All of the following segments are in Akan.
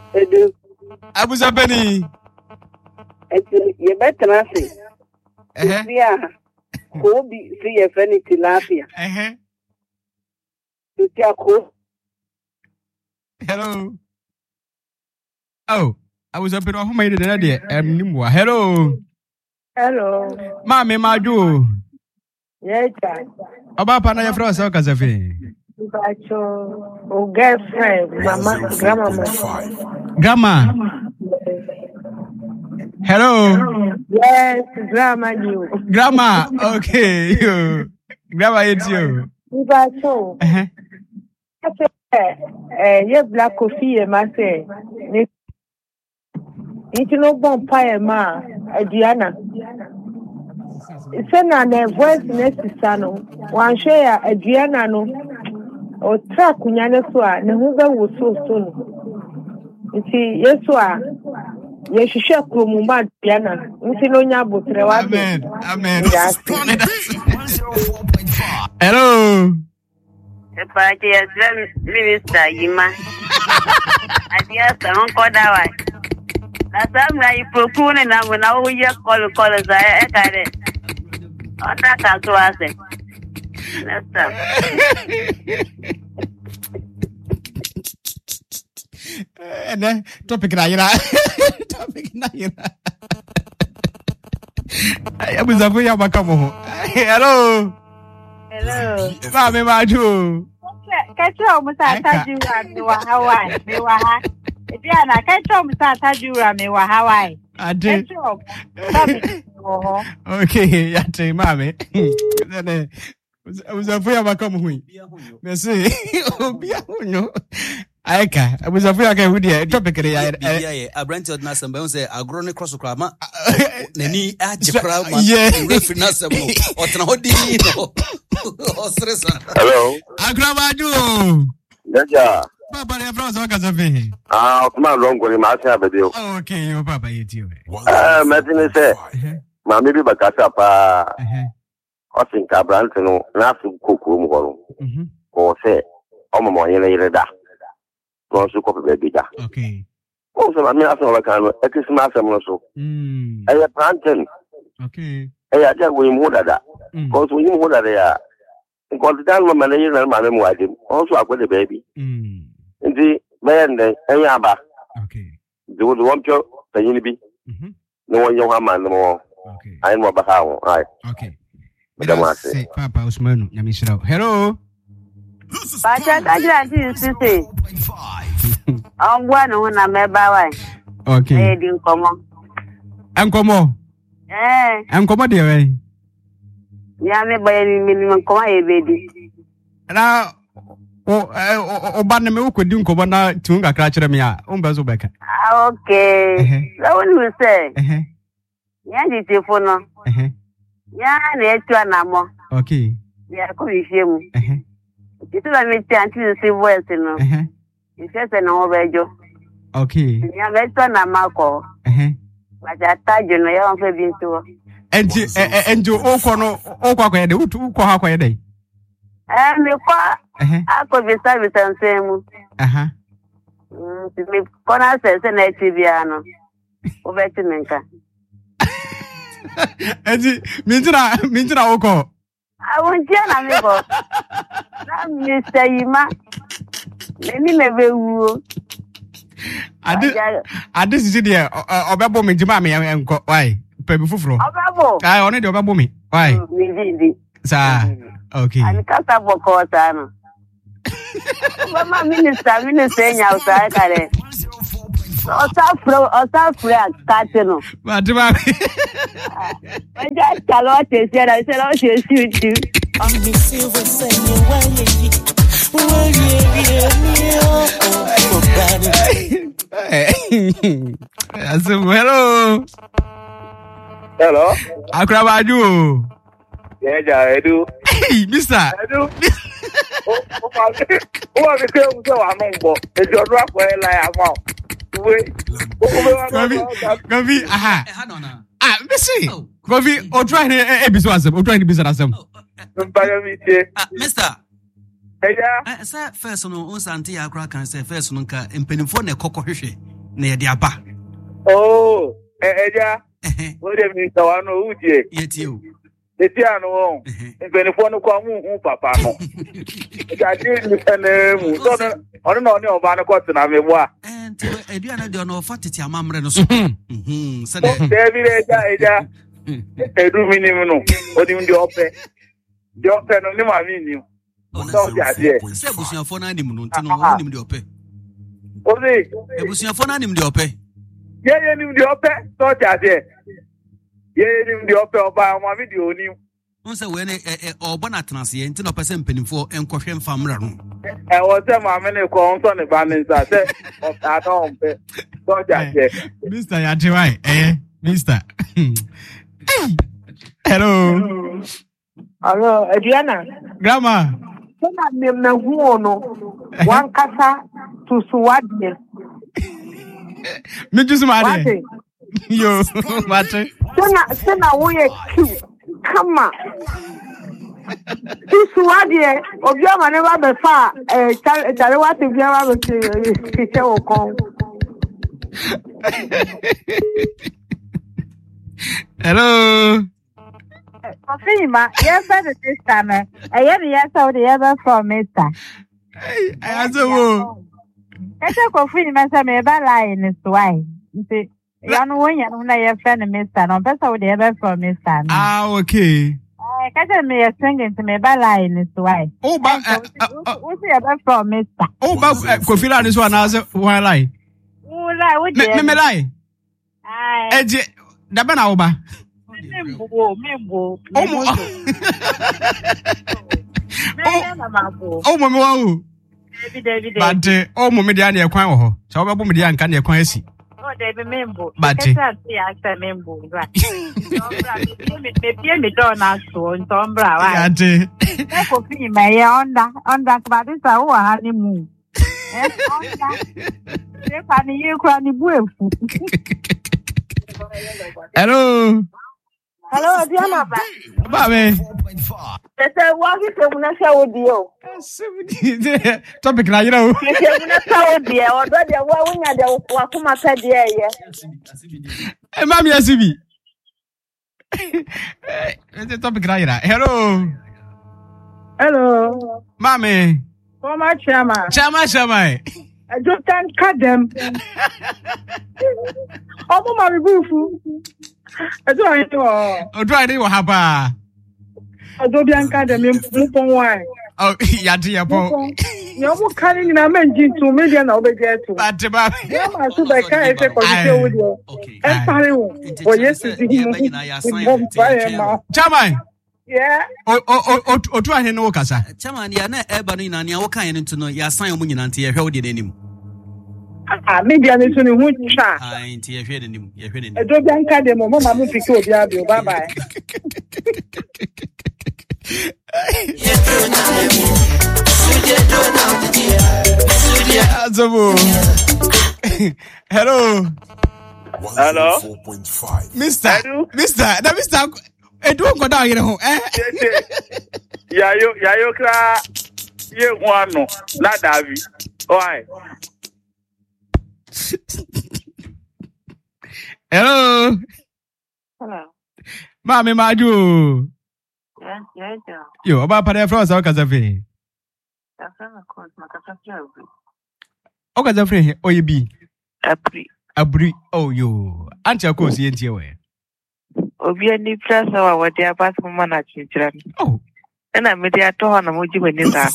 Edu. Abusa Penny. You better not say. Yeah. Kobe, see if any tilapia. Hello. Oh, I was up in a home made an idea. Hello. Hello. Mammy, my do. Yes, About Panaya Frost, Casafe. Oh, girlfriend, mama, Grandma. Hello. Yes, grandma, you. Grandma, okay, you. Grandma, it's you. Yeah, black coffee, ma say. It's no bon pie, ma, Diana. It's an voice next sano. One share a Diana no. Or track Kunyana Swa, Nahuga was so soon. You see, yes, yes, you shall come Mumba Diana. Mutinonia Butrewa. Amen. Hello. The party is Minister Yima. I just don't call that way. Last time I procure and I'm going to call as I got it. Oh, that's also I say. Let's stop. And then topic Naira. I was a boy. Hello. Hello. Mammy, my do. Catch up with Hawaii. Diana, catch up with Hawaii. I did. Okay, Yate, Mammy. I was a boy. I'm a come home. Merci. I was a very good topic. I brand out Nasam Bones, a grown cross of Krama. Nani, Ajapra, Nasam, or Tanodi. Hello. Agravado. Yeah. Papa, your brother, Casafe. My long going to have a deal. Okay, your papa, you. Martin said, Mammy Bacasa, I think I brand to know, nothing cook room or say, Omo, that. Also, copy baby. Okay. Also, I mean, I saw a kind of Christmas also. I have planted. Okay. I just we moved that. Because we moved that they are. Because the time when my name and my name also I got a baby. In the band, Ayaba. Okay. They would want your baby. No one young man more. Okay. I know about how. Right. Okay. Say, Papa Osman, Yamishra. Hello. But I can't see. I'm one when I'm a boy. Okay. Come on. Uncle Uncle dear. Yeah, me by any minimum come baby. Now, Baname could do Cobana Tunga Crachamia, Umbazubeka. Okay. So what you say? Yeah, it's phone. Yeah, let's do an ammo. Okay. Yeah, could you hear me? It's a meeting until you see words, you know. It's just an overjo. Okay. Yeah, let's turn a marco. But I tell you, I haven't been to. And you Okono, Okaka, the Uko day. And me, I could be service and same. To me, Connor says an Etiviano. Over to Menka. And Mintra Oko. I want you, amigo. Mr. Yima. Let me never woo. I this is the Obabo me Jimami and why? Pebufro. Obabo. I only do Obabo me. Why? Sir. Okay. I'm Casabo Cotano. Mama Minister outside. Or South Catino. But I just tell what they said. I said, oh, she'll shoot you. I'm the silver saying, hello. Hello. Akrabadu. Yeah, I do. Hey, mister. I do. Who are the people who are among them? It's your rock where I am. Gavi, aha. Missy. Gavi, or try the episode, or try the business. Mister. Yeah. First, no, Santi Agra can say first, no, in Penifone, Coco. Na de aba. Oh, eja. Wo de mi tawa no uje. Yeti o. Eti anu. Mpenifo no kwa mu papa no. Ja di ni ene mu. So no no no oba no ko tena mebo a. Enti eduana de no fa tete amamre no so. Se de. David eja. Edu minimum no. Odi ndi ope. Di ope no ni ma mi ni. So ja di. Se busuafo na anim no ntino no nim de ope. Ozi. Ebusuafo na anim de ope. Ye nim de ope. So ja di. Ye nim de ope oba ma video ni. Onse we ne obo na transe ntino pese mpanimfo enkohwe mfamra no. Was a mamma ko on the balance. I said, I don't pay. Mr. Yatiwai, Mr. Hello. Hello, Adriana. Grandma. Na huono. One kasa to Suwadne. Me just mad. Yo, mate. Sena we cute. Come on. Suwadie, Obiama never be far. Talewa to Biama to come. Hello. Ofima, yes, better this time. I have yes, out the ever from Mister. I answer who. I took Ofima, some ever lie in his way. Young woman, I have friend Mister, no better with the ever from Mister. Ah, okay. Catch me a singing to me by in his way. Oh, but what's the ever from Mister? Oh, but Kofila is one as one lie. Oh, lie, would you lie? Edge, Dabana Oba. Oh, Mamma. But oh, Momidian, a quaho. So, Momidian can you quasi? Oh, they remember. But I remember. Me don't ask to on Tombra. I could be my on that, but it's our honeymoon. Hello. Hello, Diana. Babe. What is the Munasha audio? Topic, you know. Munasha audio, or the one at the Wakuma Sadia. Hey, Mammy, I see me. The topic, hello. Hello. Mammy. Former chairman. Chama. I just can't cut them. Oh, my boo. I don't know. Oh, do I know what happened? I don't cut them in wine. Oh, Yatia Po. You're carrying a man to million over there too. But, yeah, my super car is a position with you. And Paris. Oh, yes, it's Chama. Yeah. Oh, try to know, Casa. Chairman, ya na eba no na what kind to know ya sign mu nyina ntia hwe odi nanim. Maybe I need to know who cha. Ah, ntia hwe nanim, ya hwe nanim. I don't bank them, mama mu pick obi abi. Bye bye. Hello. Hello. Mr. Edu go down here ho Yayo kra ye huano na Davi. Why? Hello. Mami Maju. Yeah. Yo, about para France o Kazafe. O Kazafe o yebi. Abri. Oh yo. Auntie akosi entie we. Obi ani prasa wa wade abat mama na chinchira. Oh. Na me dia to na moji bani sa.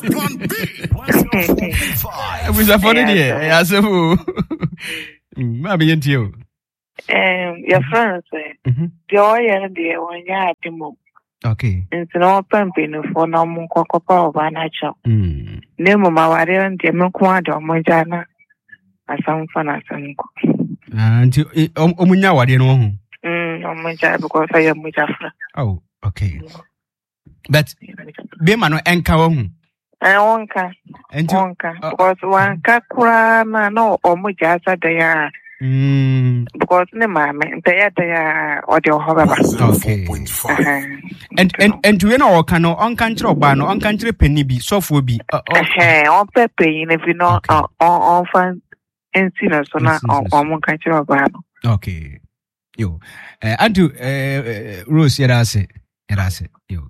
We za for there. Ya sefu. Ma be entie o. Your friends the oil the one ya atimo. Okay. Nti no pampe no for na mo kokopa oba na cha. Ne mo ma ware nti me ko ade o mo jana. Asam fa na sanko. Nti omunya wade no ho. Because I am Mujafra. Oh, okay. But Bema no enka wo hu. Wonka. Because one kakura no or Mujasa there. Because ne mama there or the hobaba. Okay. And to know can on country or ban on country penny be soft will be on pepe if you know on fan ensi na so na omo ka kire oba no. Okay. Yo. Antu Rose yerase. Yo.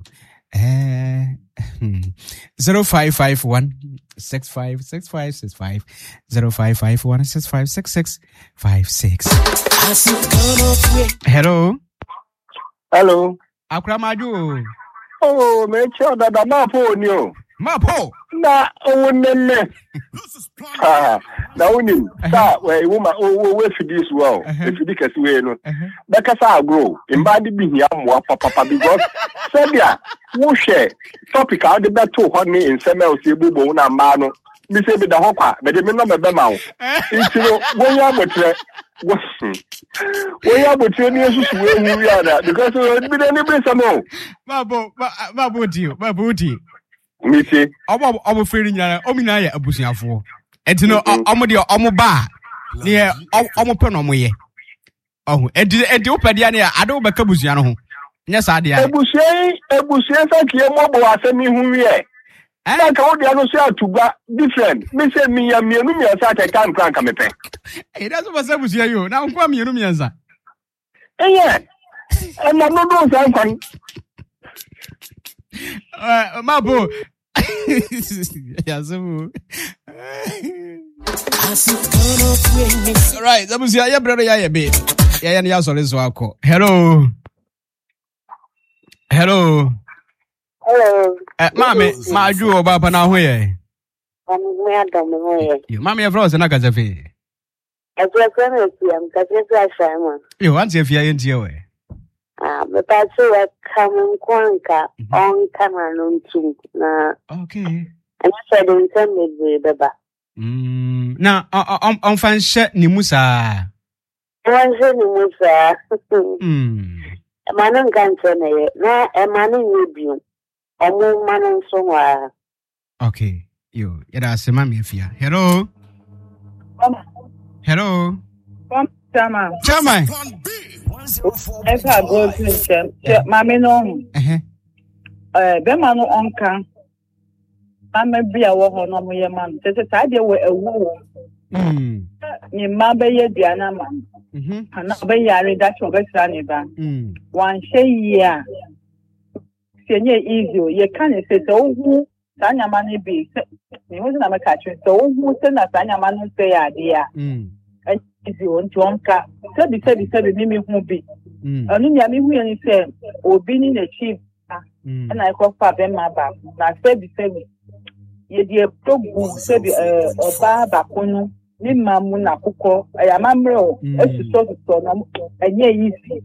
0551 656565 0551 656656. Hello. Akramaju. Oh, me sure that the mapo ni o. Mapo. Na onenne. Na onim. Sa we woman we feed this well. If you can see no. Beka sa grow. Imbadi bi hia mo papa because sebia wo share topic how the better ho ni nsema osiebubo na ma no. Mi se bi da ho kwa, be de me no me be ma wo. Intino wo ya botre. Wo ya botre ni esusu we hu ya na because bi de ni bi samo. Mabo ti. Miti. Omo free nyara, omina ya abusuafo. Enti no omo de omo ba. Ne omo pe no omo ye. Oh, enti opedia ne ade wo beka busua no ho. Nya sa de ya. Ebusua sa kie mo bo asemi hu wie. Na ka wo de no so atuba different. Me say me ya mienu mi asa ta kan kran ka mepe. That's what say busua yo. Na nko mienu mi ansa. Eh. E mo no do san kwan. Mabo. Yazumu. Right, that was your brother. Yeah, babe. Yeah, and yes, always walk. Hello. Mami, Maju oba pana hoye. Mami, your frozen na kazafe. You want to fear into your way. But I say come kwanka on camera na. Okay. And I said intended with baba. Na on fan shet ni musa. Manon gantene na emanu yubium. Omu manon sonwa. Okay. Yo, yada se mami afia. Hello. Chama. Eka go to mami no. Be manu onka. Mama bia wo ho no mo ye man. Tete ta de we ewu. Ni ma be ye diana ma. Ana be yare da cho be tra ne ba. Wan hye ya. Senye easy ye kan se to hu sa nyama ne bi. Ni ho na me ka twe to hu se na sa nyama no se ya dia. Easy on onka. Sebi mimi hu bi. Anu nya mi hu ye se obi ni na chief. Na ko fa be ma ba. Na sebi ye die progu sebi oba ba kunu ni mamu na kuko ya mamre o esuso no enye yisi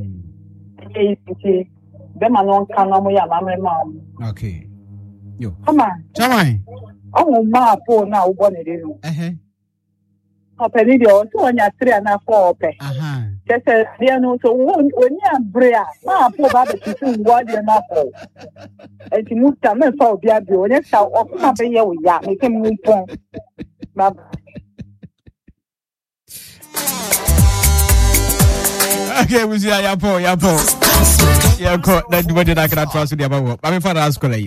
be ma no kan no ya mamre ma. Okay. Yo. Chama. O ma po na ubo ne de no. Ope ni de o so nya 3 na 4 ope. Tese dia no so oni abrea ma po ba be tutu ngwa de na po. Enti muta me fa obi abi o ne sa o ma be ye wo ya me ke mu pon. Ba Okay, we see ya po. Yeah, ko that what did I can trust you about. I mean for that's cool.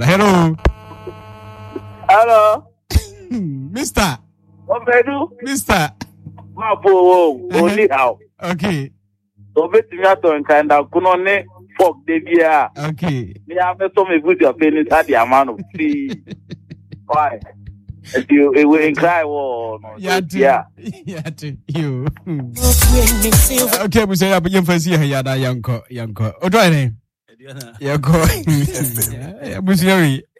Hello. Mister. What do you do? Mister. Ma po only how. Okay. So bet me ato nkanda kuno ne fork de bia. Okay. Me am so me put your penis at the amount of tea. Why? If you will cry no. Yeah. You. Okay, we say you first here ya da yanko. O do any? Yanko. Busieri.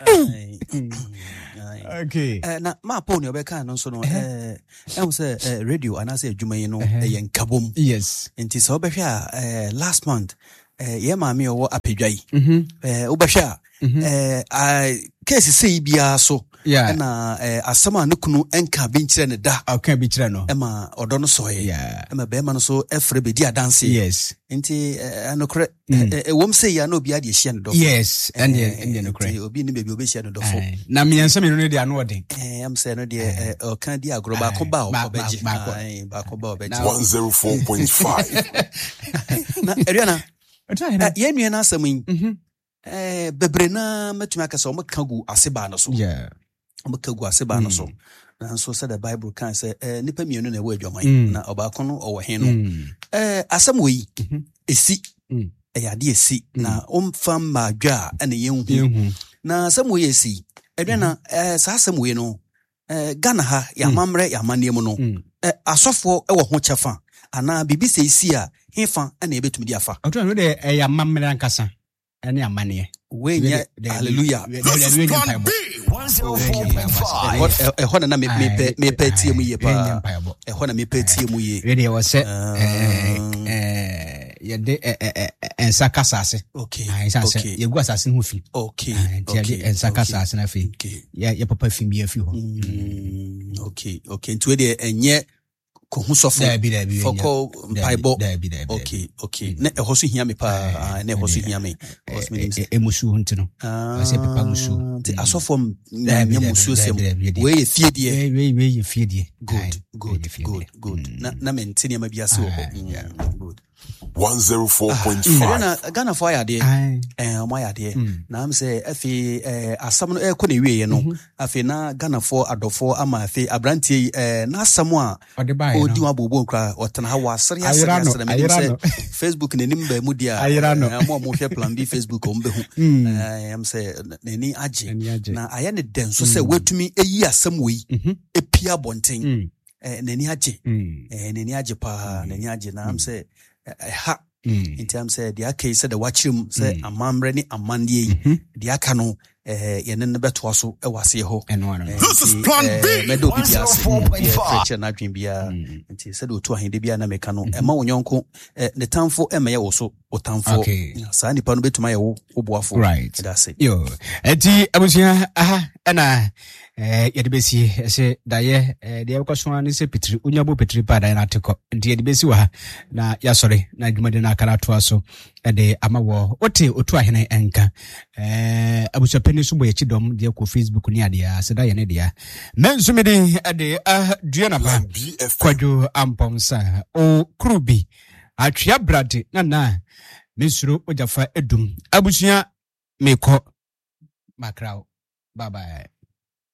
Okay. Na ma po ne obeka no so no say radio and I say adwuma no yen kabom. Yes. Enti so obehwa last month ye ma me owo apedwai. Obehwa case say bia so. Yeah. Na asama no kunu enka bi nkire ne da. Okay, bi nkire no. Ema odo no so ye. Yeah. Ema be ma no so efre be di adanse. Yes. Enti anokre wom say ya no obi ade hye ne do. Yes. And no kre. Obi ni be obi hye ne do fo. Na me yansa me no de ano den. Am say no de o kan di agro ba ko ba obeji. Ba ko ba obeji. 104.5. Na Ariana. Ye nua na asam yi. Bebre na matuma ka so mo kagu aseba no so. Yeah. Omakagu aseba no so nanso sɛ the bible kan sɛ nipa mienu na ɛwɔ adwaman na ɔbaako no ɔwɔ he no asɛm wɔ yi esi ɛyɛ ade esi na ɔmfa mmaadwa a ɛna yɛnhu na asɛm wɔ yi esi ɛdɛ na saa asɛm wɔ yi no Ghana ha yɛamammerɛ yɛamanneɛ mu no asɔfoɔ ɛwɔ ho kyɛfa anaa biribi sɛ esi a hefa ɛna yɛbɛtumi de afa ɔtɔ no de yɛamammerɛ ankasa ɛne amanneɛ wenya hallelujah ɛhɔ na mepɛ tie mu yie paa ɛhɔ na mepɛ tie mu yie wede ɛwɔ sɛ yɛde ɛnsa kasa ase yɛgu asase no ho fi nti yɛde ɛnsa kasa ase no afei yɛpapa fi bi afi hɔ nti wede ɛnyɛ kohu sɔfo fɔkɔ mpaibɔ okay na ɛhɔ so hia me paa na ɛhɔ so hia me ɛmusuo nti no wɔsɛ pepa musuo nti asɔfo nyɛ musuo sɛm wɔyɛ fiedeɛ good na mente nneɛma bi ase wɔ hɔ good 104.5 Ghana for ayade ɔmo ayade na am sɛ afei asam no ɛkɔ na ewie no afei na Ghana for adɔfo ama afei abrantie na asam a odi wa bobo nkra ɔtena ha wasere asere me sɛ Facebook n'anim ba mu dia amo hwɛ plan B Facebook ɔmo behu am sɛ n'ani agye na ayɛ ne den so sɛ watumi eyi asam wei epia bonten n'ani agye pa n'ani agye na am sɛ ha nti am sɛ deɛ aka yi sɛ de wakyerɛm sɛ amammerɛ ne amanneɛ yi deɛ aka no yɛne no bɛtoa so ɛwɔ aseɛ hɔ mɛdɛ obi bia ase yɛfrɛkyerɛ no adwen biara nti sɛde ɔtu ahende biara na meka no ɛma wo nyɔnko ne tamfo ɛmɛyɛ wo so wo tamfoɔ saa nnipa no bɛtumi ayɛ wo woboafo ɛda ase ɛnti abusua aha ɛna yɛde bɛsi ɛsɛ dayɛ deɛ wokɔ so ne sɛ pitiri onyabo pitiri pa dayɛ no atekɔ nti yɛde bɛsi wɔ ha na yɛasɔre na adwumade no aka no atoa so ɛde ama wɔ wote ɔtu ahene ɛnka abusuapɛni so bɔ yɛkyi dɔm deɛ kɔ Facebook ne adeɛ sɛ da yɛ ne deɛ na nso mede ɛde dua napa kwadwo ampɔm sa o kuru bi atwea brade na mesuro ogyafa edum abusua mekɔ makrao bye bye